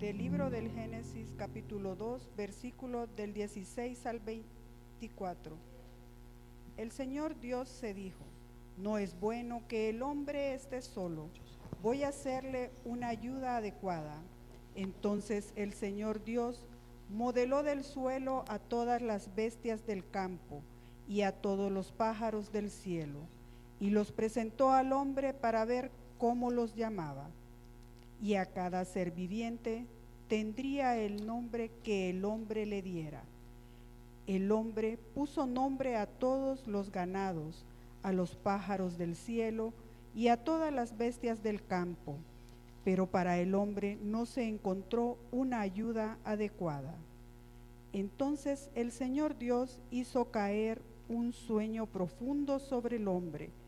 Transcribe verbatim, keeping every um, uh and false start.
Del libro del Génesis, capítulo dos, versículo del dieciséis al veinticuatro. El Señor Dios se dijo: no es bueno que el hombre esté solo, voy a hacerle una ayuda adecuada. Entonces el Señor Dios modeló del suelo a todas las bestias del campo y a todos los pájaros del cielo, y los presentó al hombre para ver cómo los llamaba. Y a cada ser viviente tendría el nombre que el hombre le diera. El hombre puso nombre a todos los ganados, a los pájaros del cielo y a todas las bestias del campo, pero para el hombre no se encontró una ayuda adecuada. Entonces el Señor Dios hizo caer un sueño profundo sobre el hombre,